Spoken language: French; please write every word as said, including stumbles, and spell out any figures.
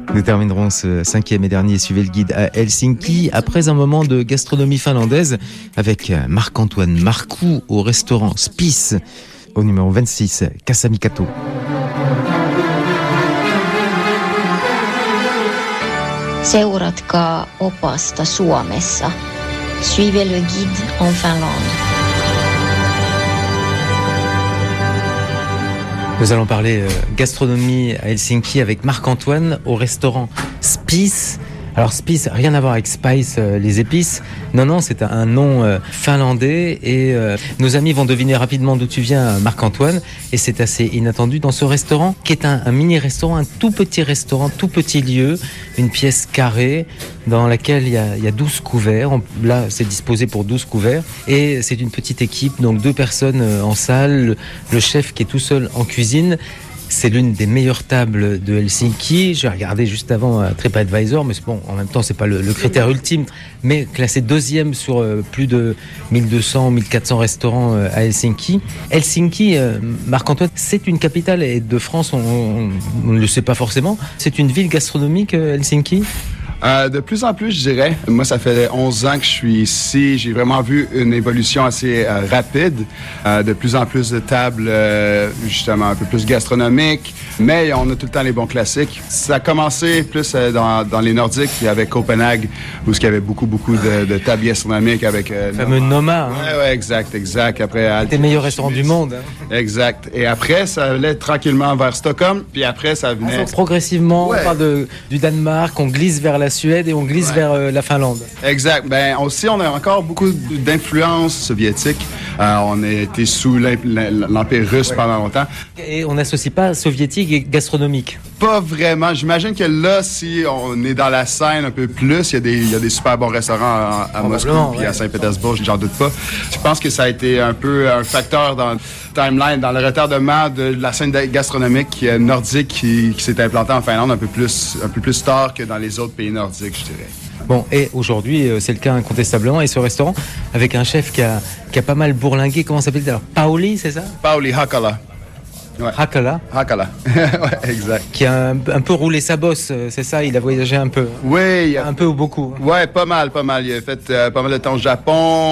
Nous terminerons ce cinquième et dernier Suivez le guide à Helsinki après un moment de gastronomie finlandaise avec Marc-Antoine Marcoux au restaurant Spice au numéro vingt-six, Kasamikato. Seuratkaa opasta Suomessa. Suivez le guide en Finlande. Nous allons parler gastronomie à Helsinki avec Marc-Antoine au restaurant Spice. Alors Spice, rien à voir avec Spice, euh, les épices. Non, non, c'est un, un nom euh, finlandais et euh, nos amis vont deviner rapidement d'où tu viens, Marc-Antoine. Et c'est assez inattendu dans ce restaurant qui est un, un mini-restaurant, un tout petit restaurant, tout petit lieu, une pièce carrée dans laquelle il y a, il y a douze couverts. On, là, c'est disposé pour douze couverts et c'est une petite équipe, donc deux personnes euh, en salle, le, le chef qui est tout seul en cuisine. C'est l'une des meilleures tables de Helsinki. J'ai regardé juste avant euh, TripAdvisor, mais c'est bon, en même temps, c'est pas le, le critère ultime, mais classé deuxième sur euh, plus de mille deux cents ou mille quatre cents restaurants euh, à Helsinki. Helsinki, euh, Marc-Antoine, c'est une capitale et de France, on, on, on ne le sait pas forcément. C'est une ville gastronomique, euh, Helsinki ? Euh, de plus en plus, je dirais. Moi, ça fait onze ans que je suis ici. J'ai vraiment vu une évolution assez euh, rapide. Euh, de plus en plus de tables, euh, justement, un peu plus gastronomiques. Mais on a tout le temps les bons classiques. Ça a commencé plus euh, dans, dans les Nordiques, avec Copenhague, où il y avait beaucoup, beaucoup de, de tables gastronomiques avec... Euh, le fameux Noma. Hein. Ouais, ouais, exact, exact. Après, des meilleurs restaurants du monde. Hein. Exact. Et après, ça allait tranquillement vers Stockholm. Puis après, ça venait... Ah, progressivement, ouais. On part de, du Danemark, on glisse vers la Suède et on glisse ouais. vers euh, la Finlande. Exact. Ben aussi, on a encore beaucoup d'influence soviétique. Euh, on a été sous l'Empire russe ouais. pendant longtemps. Et on n'associe pas soviétique et gastronomique? Pas vraiment. J'imagine que là, si on est dans la scène un peu plus, il y a des, il y a des super bons restaurants à, à Moscou puis ouais. à Saint-Pétersbourg, j'en doute pas. Je pense que ça a été un peu un facteur dans le timeline, dans le retardement de la scène gastronomique nordique qui, qui s'est implantée en Finlande un peu plus, un peu plus tard que dans les autres pays nordiques, je dirais. Bon, et aujourd'hui, c'est le cas incontestablement. Et ce restaurant, avec un chef qui a, qui a pas mal bourlingué, comment s'appelle-t-il alors? Pauli, c'est ça? Pauli Hakala. Ouais. Hakala. Hakala, ouais, exact. Qui a un, un peu roulé sa bosse, c'est ça? Il a voyagé un peu. Oui. Un peu ou beaucoup? Ouais, pas mal, pas mal. Il a fait euh, pas mal de temps au Japon.